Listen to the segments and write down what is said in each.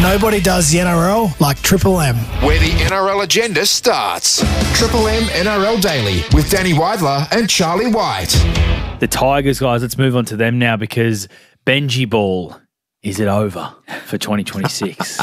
Nobody does the NRL like Triple M. Where the NRL agenda starts. Triple M NRL Daily with Danny Weidler and Charlie White. The Tigers, guys, let's move on to them now because Benji Ball, is it over for 2026?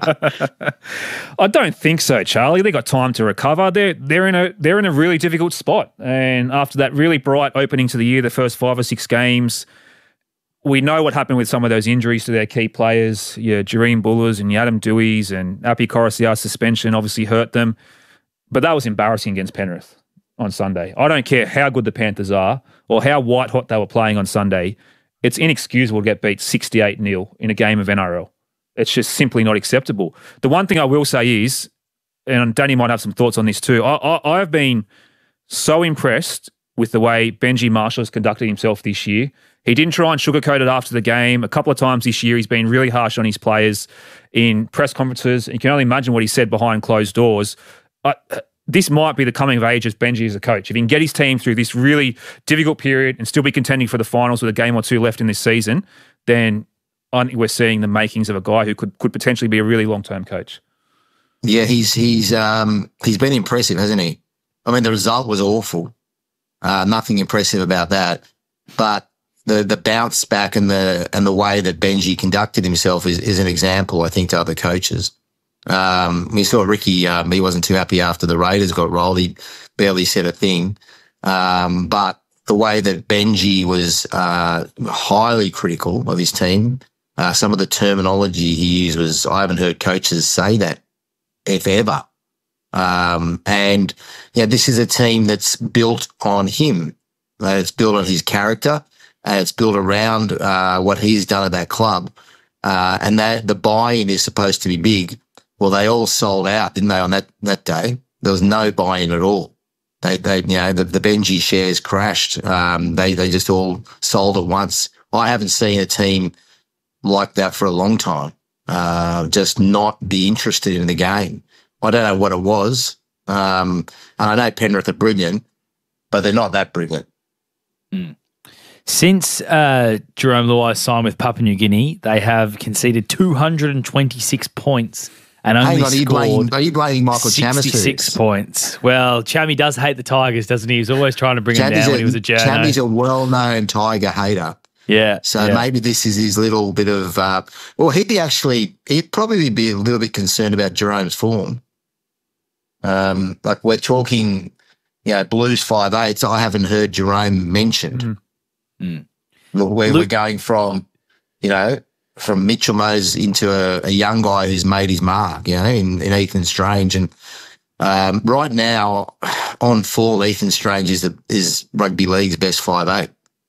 I don't think so, Charlie. They got time to recover. They're in a really difficult spot. And after that really bright opening to the year, the first 5 or 6 games, we know what happened with some of those injuries to their key players. Yeah, Jareem Bullers and Adam Dewey's and Api Korosyar's suspension obviously hurt them. But that was embarrassing against Penrith on Sunday. I don't care how good the Panthers are or how white-hot they were playing on Sunday. It's inexcusable to get beat 68-0 in a game of NRL. It's just simply not acceptable. The one thing I will say is, and Danny might have some thoughts on this too, I have been so impressed with the way Benji Marshall has conducted himself this year. He didn't try and sugarcoat it after the game. A couple of times this year, he's been really harsh on his players in press conferences. You can only imagine what he said behind closed doors. This might be the coming of age as Benji as a coach. If he can get his team through this really difficult period and still be contending for the finals with a game or two left in this season, then I think we're seeing the makings of a guy who could potentially be a really long-term coach. Yeah, he's been impressive, hasn't he? I mean, the result was awful. Nothing impressive about that. But the bounce back and the way that Benji conducted himself is an example, I think, to other coaches. We saw Ricky, he wasn't too happy after the Raiders got rolled. He barely said a thing. But the way that Benji was highly critical of his team, some of the terminology he used was, I haven't heard coaches say that, if ever. And yeah, this is a team that's built on him. It's built on his character. It's built around what he's done at that club. And that the buy-in is supposed to be big. Well, they all sold out, didn't they, on that day? There was no buy-in at all. The Benji shares crashed. They just all sold at once. I haven't seen a team like that for a long time. Just not be interested in the game. I don't know what it was. And I know Penrith are brilliant, but they're not that brilliant. Mm. Since Jerome Luai signed with Papua New Guinea, they have conceded 226 points and only scored are you blaming Michael Chammas? 66 points. Well, Chammy does hate the Tigers, doesn't he? He was always trying to bring him down when he was a journo. Chammy's a well-known Tiger hater. Yeah. So maybe this is his little bit of he'd probably be a little bit concerned about Jerome's form. Like we're talking, Blues 5/8. I haven't heard Jerome mentioned. Mm. Mm. We're going from, from Mitchell Moses into a young guy who's made his mark, in Ethan Strange. And right now, on form, Ethan Strange is rugby league's best 5/8.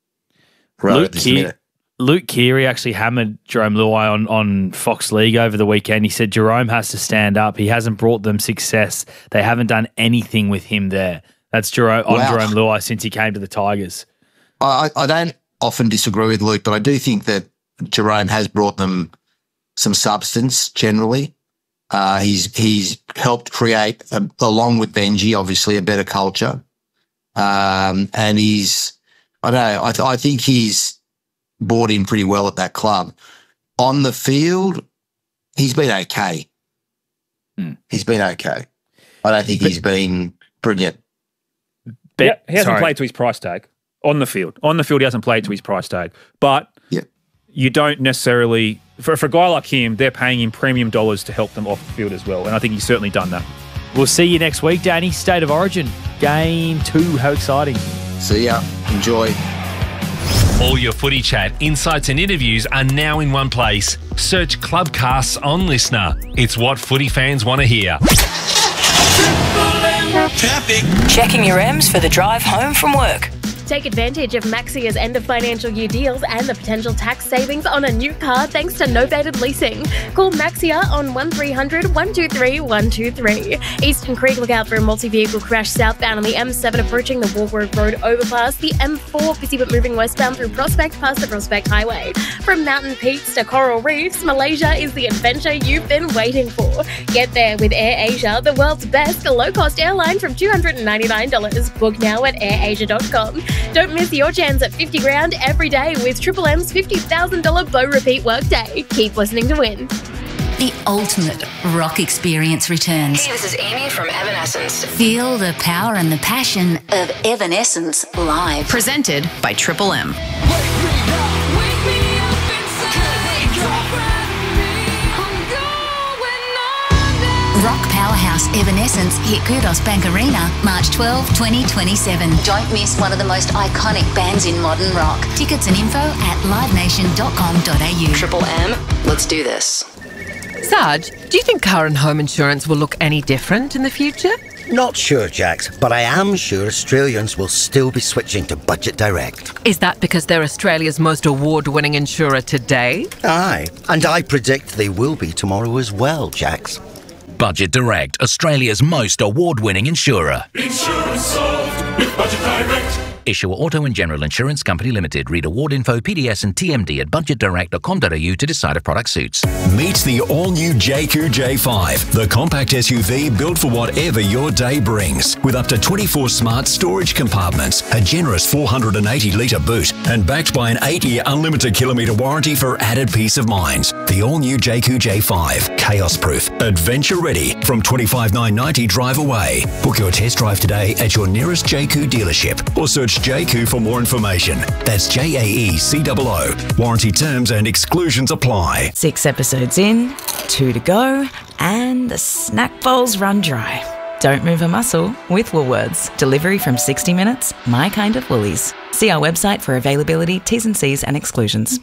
Luke Keary actually hammered Jerome Luai on Fox League over the weekend. He said Jerome has to stand up. He hasn't brought them success. They haven't done anything with him there. That's Jerome Luai since he came to the Tigers. I don't often disagree with Luke, but I do think that Jerome has brought them some substance generally. He's helped create, along with Benji, obviously, a better culture. And I think he's bought in pretty well at that club. On the field, he's been okay. He's been okay. I don't think he's been brilliant. He hasn't played to his price tag. On the field, he hasn't played to his price tag. But you don't necessarily, for a guy like him, they're paying him premium dollars to help them off the field as well. And I think he's certainly done that. We'll see you next week, Danny. State of Origin, Game 2. How exciting. See ya. Enjoy. All your footy chat, insights and interviews are now in one place. Search Clubcasts on Listener. It's what footy fans want to hear. Traffic. Checking your M's for the drive home from work. Take advantage of Maxia's end of financial year deals and the potential tax savings on a new car thanks to novated leasing. Call Maxia on 1300 123 123. Eastern Creek, look out for a multi-vehicle crash southbound on the M7 approaching the Wargrove Road overpass. The M4 busy but moving westbound through Prospect past the Prospect Highway. From Mountain Peaks to Coral Reefs, Malaysia is the adventure you've been waiting for. Get there with AirAsia, the world's best low-cost airline from $299. Book now at airasia.com. Don't miss your chance at 50 grand every day with Triple M's $50,000 Bow Repeat Workday. Keep listening to win. The ultimate rock experience returns. Hey, this is Amy from Evanescence. Feel the power and the passion of Evanescence live. Presented by Triple M. Rock powerhouse Evanescence hit Kudos Bank Arena March 12, 2027. Don't miss one of the most iconic bands in modern rock. Tickets and info at livenation.com.au. Triple M, let's do this. Sarge, do you think car and home insurance will look any different in the future? Not sure, Jax, but I am sure Australians will still be switching to Budget Direct. Is that because they're Australia's most award-winning insurer today? Aye, and I predict they will be tomorrow as well, Jax. Budget Direct, Australia's most award-winning insurer. Insurance solved with Budget Direct. Issuer Auto and General Insurance Company Limited. Read award info, PDS and TMD at budgetdirect.com.au to decide if product suits. Meet the all-new JQ J5, the compact SUV built for whatever your day brings. With up to 24 smart storage compartments, a generous 480-litre boot, and backed by an 8-year unlimited kilometre warranty for added peace of mind. The all-new JQ J5, chaos-proof, adventure-ready, from $25,990 drive away. Book your test drive today at your nearest JQ dealership or search JQ for more information. That's JAECOO. Warranty terms and exclusions apply. 6 episodes in, 2 to go, and the snack bowls run dry. Don't move a muscle with Woolworths. Delivery from 60 minutes, my kind of Woolies. See our website for availability, T's and C's and exclusions.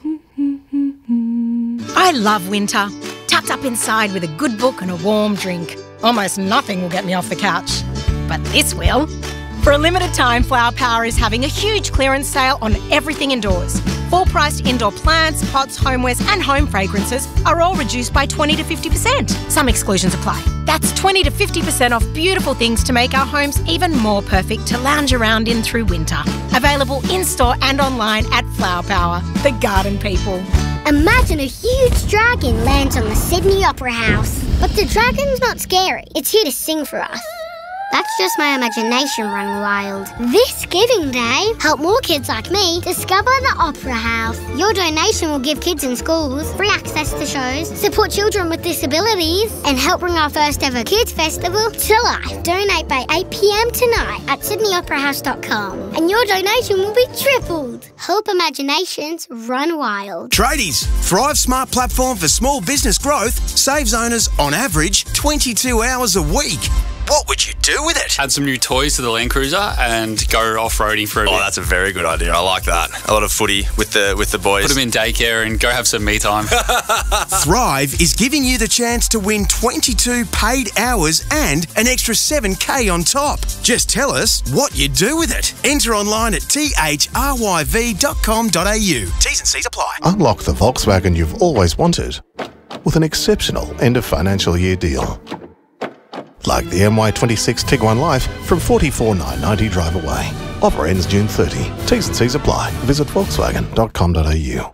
I love winter. Tucked up inside with a good book and a warm drink. Almost nothing will get me off the couch. But this will. For a limited time, Flower Power is having a huge clearance sale on everything indoors. Full-priced indoor plants, pots, homewares and home fragrances are all reduced by 20 to 50%. Some exclusions apply. That's 20 to 50% off beautiful things to make our homes even more perfect to lounge around in through winter. Available in-store and online at Flower Power, the garden people. Imagine a huge dragon lands on the Sydney Opera House. But the dragon's not scary. It's here to sing for us. That's just my imagination running wild. This Giving Day, help more kids like me discover the Opera House. Your donation will give kids in schools free access to shows, support children with disabilities, and help bring our first ever Kids Festival to life. Donate by 8 p.m. tonight at sydneyoperahouse.com, and your donation will be tripled. Help imaginations run wild. Tradies, Thrive Smart platform for small business growth saves owners on average 22 hours a week. What would you do with it? Add some new toys to the Land Cruiser and go off-roading for a bit. Oh, that's a very good idea. I like that. A lot of footy with the boys. Put them in daycare and go have some me time. Thrive is giving you the chance to win 22 paid hours and an extra 7K on top. Just tell us what you do with it. Enter online at thryv.com.au. T's and C's apply. Unlock the Volkswagen you've always wanted with an exceptional end of financial year deal. Like the MY26 Tiguan Life from $44,990 drive away. Offer ends June 30. T's and C's apply. Visit volkswagen.com.au.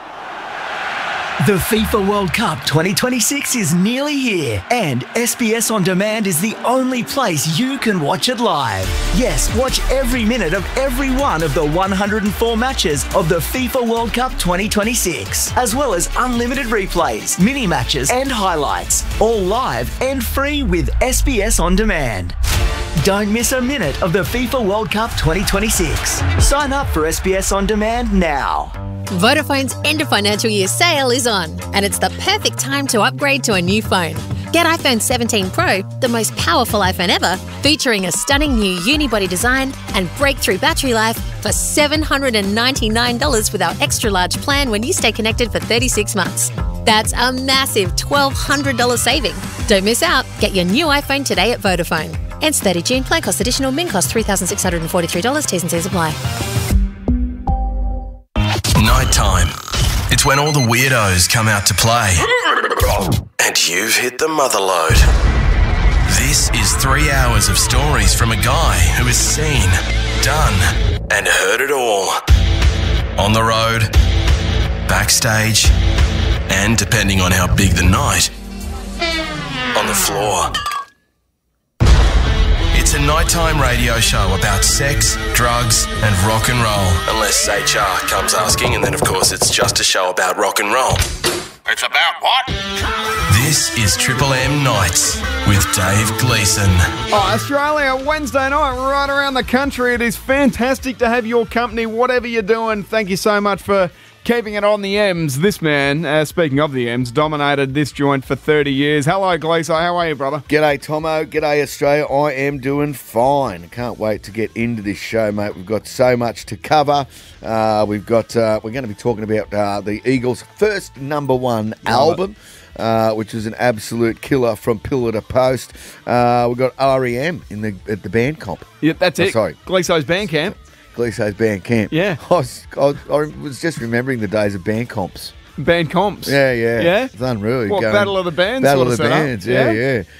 The FIFA World Cup 2026 is nearly here, and SBS On Demand is the only place you can watch it live. Yes, watch every minute of every one of the 104 matches of the FIFA World Cup 2026, as well as unlimited replays, mini matches and highlights, all live and free with SBS On Demand. Don't miss a minute of the FIFA World Cup 2026. Sign up for SBS On Demand now. Vodafone's end of financial year sale is on, and it's the perfect time to upgrade to a new phone. Get iPhone 17 Pro, the most powerful iPhone ever, featuring a stunning new unibody design and breakthrough battery life for $799 with our extra large plan when you stay connected for 36 months. That's a massive $1,200 saving. Don't miss out. Get your new iPhone today at Vodafone. Ends 30 June. Plan cost additional. Min cost $3,643. T's and C's apply. Nighttime. It's when all the weirdos come out to play. And you've hit the mother load. This is 3 hours of stories from a guy who has seen, done, and heard it all. On the road, backstage, and depending on how big the night, on the floor. It's a nighttime radio show about sex, drugs, and rock and roll. Unless HR comes asking, and then of course it's just a show about rock and roll. It's about what? This is Triple M Nights with Dave Gleeson. Oh, Australia, Wednesday night, right around the country. It is fantastic to have your company, whatever you're doing. Thank you so much for keeping it on the M's. This man, speaking of the M's, dominated this joint for 30 years. Hello, Gleeso. How are you, brother? G'day, Tomo. G'day, Australia. I am doing fine. Can't wait to get into this show, mate. We've got so much to cover. We're going to be talking about the Eagles' first #1 album. Which is an absolute killer from pillar to post. We've got REM at the band comp. Yeah, that's it. Sorry. Gleeso's band camp. Gleeso's band camp. Yeah. I was just remembering the days of band comps. Band comps? Yeah. Yeah? It's unreal. What, Battle of the Bands? Battle sort of the setup? Bands, yeah.